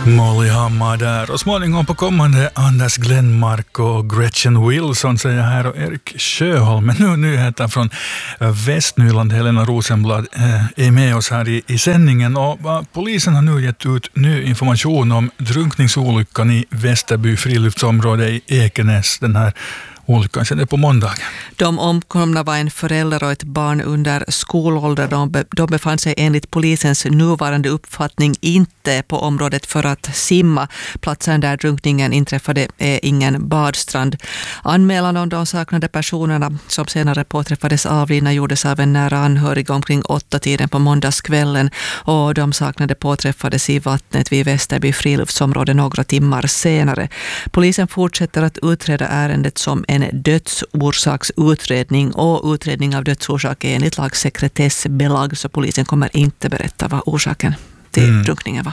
Molly Hammar där och småningom på kommande Anders Glenmark och Gretchen Wilson säger här och Erik Sjöholm. Men nu nyheter från Västnyland. Helena Rosenblad är med oss här i sändningen och polisen har nu gett ut ny information om drunkningsolyckan i Västerby friluftsområde i Ekenäs. Den här olyckan skedde på måndag. De omkomna var en förälder och ett barn under skolålder. De befann sig enligt polisens nuvarande uppfattning inte på området för att simma. Platsen där drunkningen inträffade är ingen badstrand. Anmälan om de saknade personerna som senare påträffades avlidna gjordes av en nära anhörig omkring 8-tiden på måndagskvällen och de saknade påträffades i vattnet vid Västerby friluftsområde några timmar senare. Polisen fortsätter att utreda ärendet som en dödsorsaksutredning och utredning av dödsorsak är enligt lag sekretessbelag så polisen kommer inte berätta vad orsaken till drunkningen var.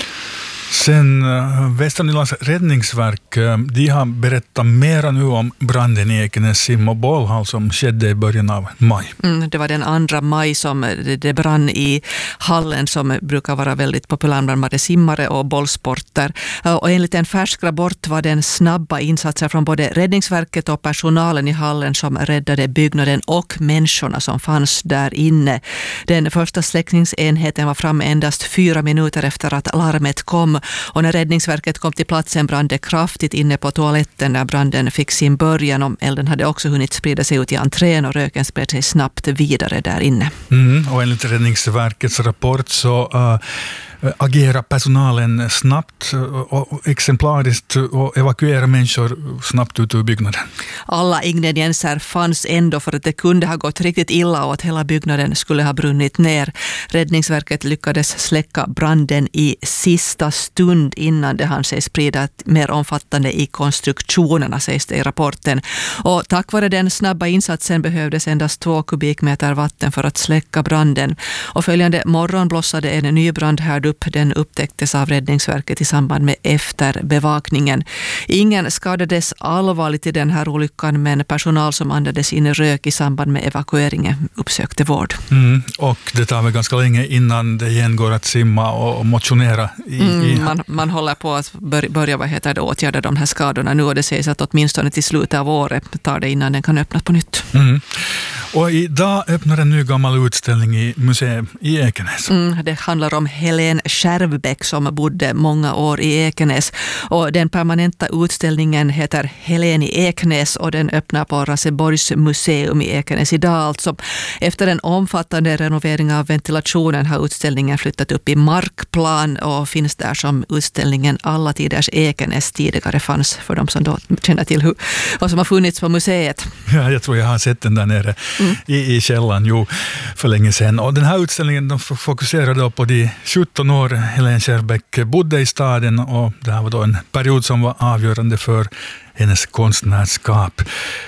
Sen Västernylands räddningsverk, de har berättat mera nu om branden i Ekenäs sim- och bollhall som skedde i början av maj. Det var den 2 maj som det brann i hallen som brukar vara väldigt populär bland både simmare och bollsporter. Och enligt en färsk rapport var det snabba insatser från både räddningsverket och personalen i hallen som räddade byggnaden och människorna som fanns där inne. Den första släckningsenheten var framme endast 4 minuter efter att larmet kom. Och när räddningsverket kom till platsen brann det kraftigt inne på toaletten där branden fick sin början. Och elden hade också hunnit sprida sig ut i entrén och röken spred sig snabbt vidare där inne. Och enligt räddningsverkets rapport så agerar personalen snabbt och exemplariskt och evakuerar människor snabbt ut ur byggnaden. Alla ingredienser fanns ändå för att det kunde ha gått riktigt illa och att hela byggnaden skulle ha brunnit ner. Räddningsverket lyckades släcka branden i sista stund innan det hann sig sprida mer omfattande i konstruktionerna, sägs det i rapporten. Och tack vare den snabba insatsen behövdes endast 2 kubikmeter vatten för att släcka branden. Och följande morgon blossade en ny brand här upp. Den upptäcktes av räddningsverket i samband med efterbevakningen. Ingen skadades allvarligt i den här olyckan men personal som andades in i rök i samband med evakueringen uppsökte vård. Och det tar väl ganska länge innan det igen går att simma och motionera. Man håller på att börja åtgärda de här skadorna nu och det sägs att åtminstone till slutet av året tar det innan den kan öppnas på nytt. Och idag öppnar en ny gammal utställning i museet i Ekenäs. Det handlar om Helen Skärvbäck som bodde många år i Ekenäs. Och den permanenta utställningen heter Helen i Ekenäs och den öppnar på Raseborgs museum i Ekenäs idag. Alltså. Efter en omfattande renovering av ventilationen har utställningen flyttat upp i markplan och finns där som utställningen Alla tiders Ekenäs tidigare fanns för de som då känner till vad som har funnits på museet. Ja, jag tror jag har sett den där nere i källan för länge sedan. Och den här utställningen fokuserar då på de 17 år Helen Skärvbäck bodde i staden och det här var då en period som var avgörande för hennes konstnärskap.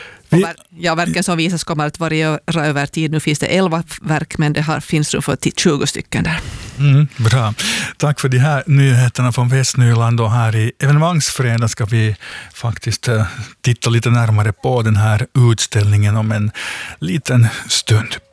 Verken som visas kommer att variera över tid. Nu finns det 11 verk men det finns för 20 stycken där. Bra. Tack för de här nyheterna från Västnyland och här i evenemangsfredag ska vi faktiskt titta lite närmare på den här utställningen om en liten stund.